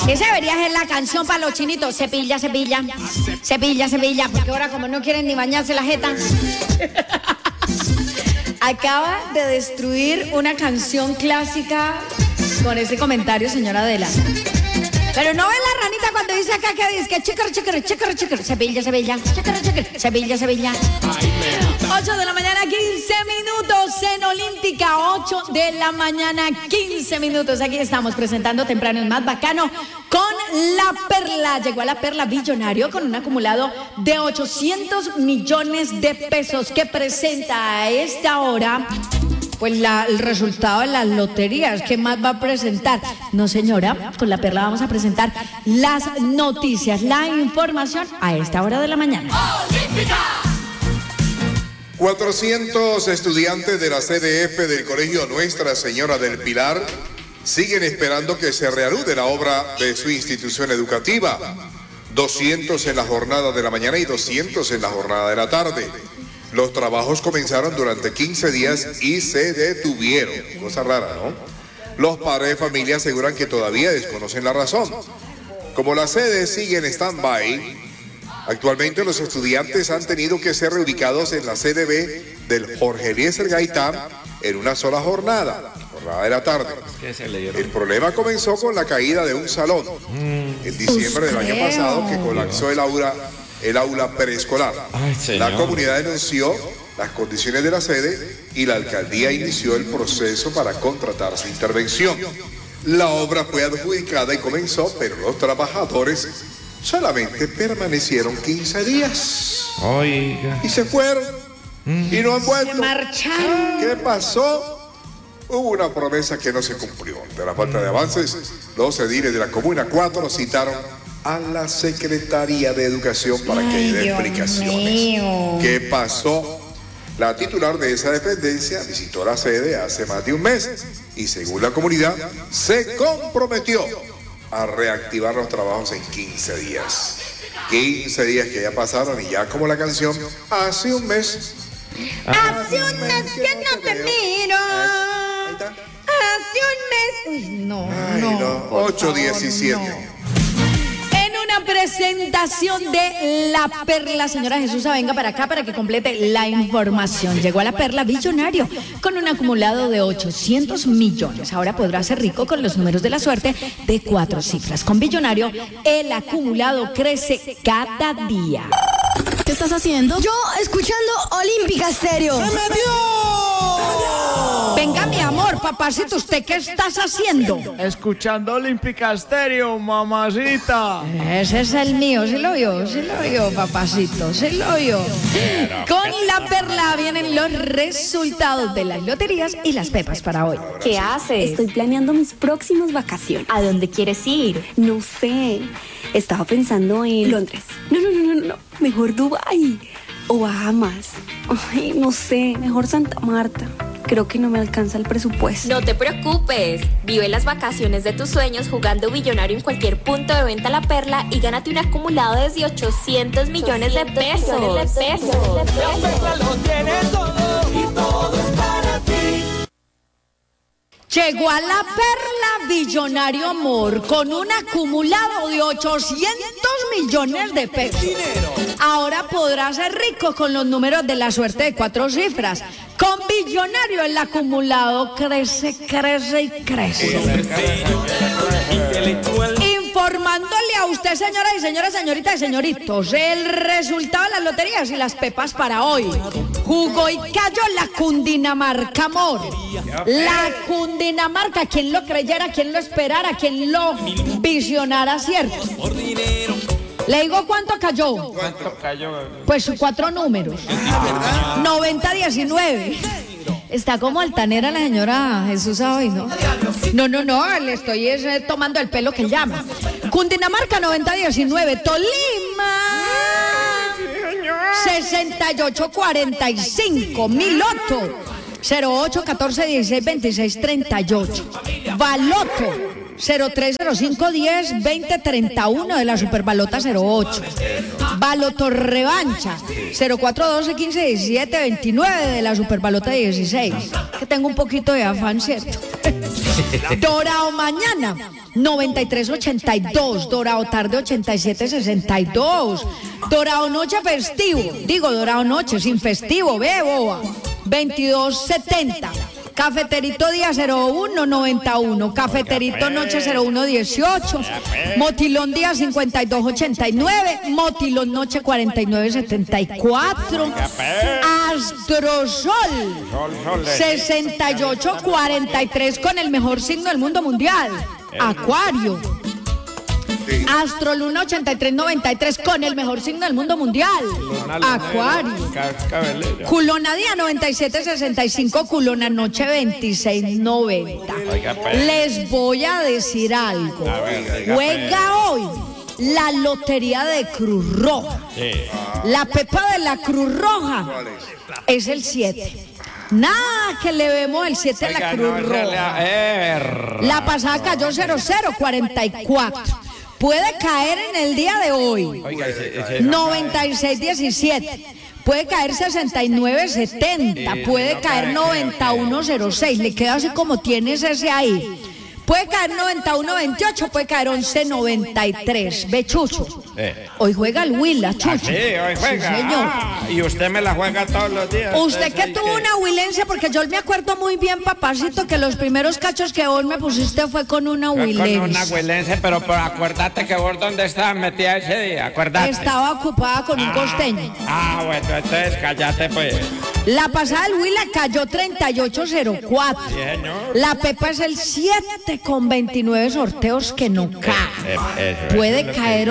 Esa debería ser la canción para los chinitos. Cepilla, cepilla, cepilla, cepilla, porque ahora como no quieren ni bañarse la jeta. Acaba de destruir una canción clásica con ese comentario, señora Adela. Pero no ven la ranita cuando dice acá que dice que chícaro, chícaro, chícaro, chícaro, cepilla, cepilla, chícaro, chícaro, cepilla, cepilla. 8 de la mañana, 15 minutos en Olímpica. 8 de la mañana, 15 minutos. Aquí estamos presentando Temprano es más bacano con La Perla. Llegó a La Perla Billonario con un acumulado de 800 millones de pesos que presenta a esta hora. Pues el resultado de las loterías, ¿qué más va a presentar? No, señora, con La Perla vamos a presentar las noticias, la información a esta hora de la mañana. ¡Olímpica! 400 estudiantes de la CDF del Colegio Nuestra Señora del Pilar siguen esperando que se reanude la obra de su institución educativa. 200 en la jornada de la mañana y 200 en la jornada de la tarde. Los trabajos comenzaron durante 15 días y se detuvieron. Cosa rara, ¿no? Los padres de familia aseguran que todavía desconocen la razón. Como la sede sigue en stand-by, actualmente los estudiantes han tenido que ser reubicados en la sede B del Jorge Eliezer Gaitán en una sola jornada de la tarde. El problema comenzó con la caída de un salón en diciembre del año pasado que colapsó el aula preescolar. La comunidad denunció las condiciones de la sede y la alcaldía inició el proceso para contratar su intervención. La obra fue adjudicada y comenzó, pero los trabajadores solamente permanecieron 15 días. Oiga. Y se fueron. Y no han vuelto. Se marcharon. ¿Qué pasó? Hubo una promesa que no se cumplió. De la falta de avances, los ediles de la Comuna 4 citaron a la Secretaría de Educación para que dé explicaciones. ¿Qué pasó? La titular de esa dependencia visitó la sede hace más de un mes y según la comunidad se comprometió a reactivar los trabajos en 15 días. 15 días que ya pasaron y ya como la canción, hace un mes. Hace un mes que no te miro. Hace un mes. Uy, no. 8:17. En una presentación de La Perla, señora Jesús, venga para acá para que complete la información. Llegó a La Perla Billonario con un acumulado de 800 millones. Ahora podrá ser rico con los números de la suerte de 4 cifras. Con Billonario, el acumulado crece cada día. ¿Qué estás haciendo? Yo escuchando Olímpica Estéreo. ¡Se metió! Venga, mi amor, papacito, ¿usted qué estás haciendo? Escuchando Olímpica Estéreo, mamacita. Ese es el mío, sí lo oyó, papacito, sí lo oyó. Con La Perla vienen los resultados de las loterías y las pepas para hoy. ¿Qué haces? Estoy planeando mis próximas vacaciones. ¿A dónde quieres ir? No sé. Estaba pensando en Londres. No. Mejor Dubái o Bahamas. Ay, no sé. Mejor Santa Marta. Creo que no me alcanza el presupuesto. No te preocupes. Vive las vacaciones de tus sueños jugando Billonario en cualquier punto de venta La Perla y gánate un acumulado desde 800 millones de pesos. La Perla lo tiene todo y todo es para ti. Llegó a La Perla Billonario, amor, con un acumulado de 800 millones de pesos. Ahora podrá ser rico con los números de la suerte de 4 cifras. Con Billonario el acumulado crece y crece. Informándole a usted, señora y señora, señorita y señoritos, el resultado de las loterías y las pepas para hoy. Jugó y cayó la Cundinamarca, amor. La Cundinamarca, quien lo creyera, quien lo esperara, quien lo visionara, ¿cierto? ¿Le digo cuánto cayó? ¿Cuánto cayó? Pues 4 números. 90-19. Está como altanera la señora Jesús hoy, ¿no? No, le estoy tomando el pelo que llama. Cundinamarca 90-19. Tolima 68-45. Miloto 08-14-16-26-38. Baloto 0305102031 de la Superbalota 08. Baloto Revancha 0412151729 de la Superbalota 16. Que tengo un poquito de afán, ¿cierto? Dorado mañana, 93.82. Dorado tarde, 87.62. Dorado noche festivo. Digo, dorado noche sin festivo, ve, boba. 22.70. Cafeterito día 01.91. Cafeterito noche 01.18. Motilón día 52.89. Motilón noche 49.74. Astrosol 68.43 con el mejor signo del mundo mundial. Acuario. Astroluna 83.93 con el mejor signo del mundo mundial. Acuario. Culona día 97.65, culona noche 26.90. Les voy a decir algo. Juega hoy la lotería de Cruz Roja. La pepa de la Cruz Roja es el 7. Nada que le vemos el 7 a la Cruz Roja. La pasada cayó 0044. Puede caer en el día de hoy 96.17. Puede caer 69.70. Puede caer 91.06. Le queda así como tienes ese ahí. Puede caer 91.28, puede caer 11.93. Ve, Chucho. Hoy juega el Huila, Chucho. Sí, hoy juega. Sí, señor. Y usted me la juega todos los días. Usted que tuvo una huilense, porque yo me acuerdo muy bien, papacito, que los primeros cachos que vos me pusiste fue con una huilense. Con una huilense, pero acuérdate que vos dónde estabas metida ese día, acuérdate. Estaba ocupada con un costeño. Bueno, entonces cállate pues. La pasada del Huila cayó 38.04. Sí, señor. La pepa es el 7 con 29 sorteos que no cae. Puede caer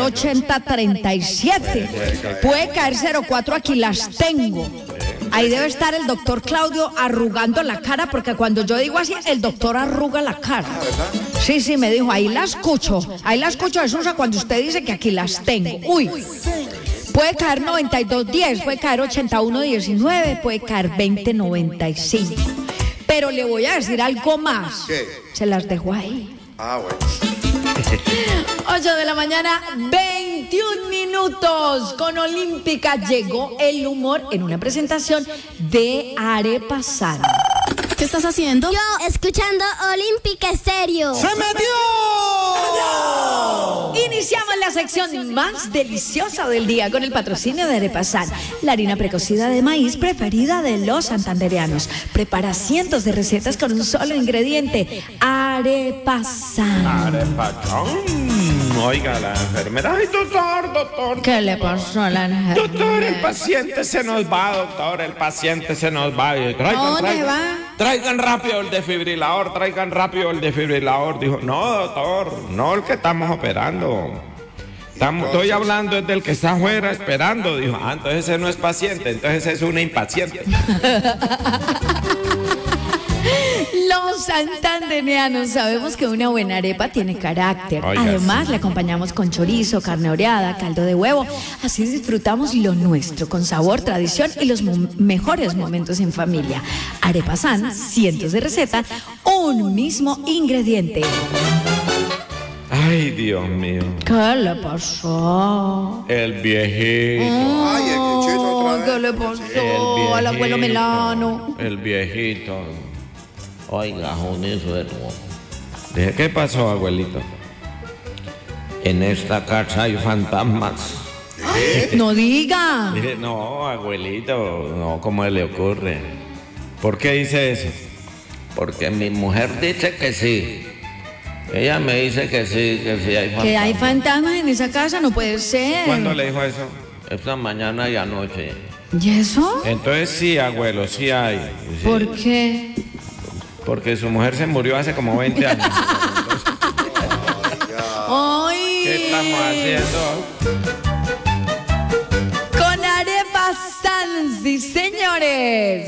80.37. Puede caer 04, aquí las tengo. Ahí debe estar el doctor Claudio arrugando la cara, porque cuando yo digo así, el doctor arruga la cara. Sí, me dijo, ahí la escucho. Eso es cuando usted dice que aquí las tengo. Uy. Puede caer 92.10, puede caer 81.19, puede caer 20.95. Pero le voy a decir algo más. ¿Qué? Se las dejo ahí. Bueno. 8 de la mañana, 21 minutos. Con Olímpica llegó el humor en una presentación de Arepa Sana. ¿Qué estás haciendo? Yo escuchando Olímpica Estéreo. ¡Se metió! Iniciamos la sección más deliciosa del día con el patrocinio de Arepa Sana, la harina precocida de maíz preferida de los santandereanos. Prepara cientos de recetas con un solo ingrediente: Arepa Sana. Arepa. Oiga, la enfermera. Ay, doctor. ¿Qué le pasó a la enfermera? Doctor, el paciente se nos va, doctor. El paciente se nos va. ¿Dónde va? Traigan rápido el desfibrilador, Dijo, no, doctor, no el que estamos operando. Estoy hablando del que está afuera esperando. Dijo, entonces ese no es paciente, entonces es una impaciente. Los santandereanos sabemos que una buena arepa tiene carácter. Oiga, además, la acompañamos con chorizo, carne oreada, caldo de huevo. Así disfrutamos lo nuestro, con sabor, tradición y los mejores momentos en familia. Arepa San, cientos de recetas, un mismo ingrediente. Ay, Dios mío. ¿Qué le pasó? El viejito. Ay, el cuchillo otra vez. ¿Qué le pasó al abuelo Melano? El viejito. Oiga, Junifer, Dije, ¿qué pasó, abuelito? en esta casa hay fantasmas. No diga. Dije, no, abuelito, no, ¿cómo le ocurre? ¿Por qué dice eso? Porque mi mujer dice que sí. Ella me dice que sí hay fantasmas. Que hay fantasmas en esa casa, no puede ser. ¿Cuándo le dijo eso? Esta mañana y anoche. ¿Y eso? Entonces sí, abuelo, sí hay. Sí. ¿Por qué? Porque su mujer se murió hace como 20 años. ¡Ay! ¿Qué estamos haciendo? Con Arepa Sans, sí, señores.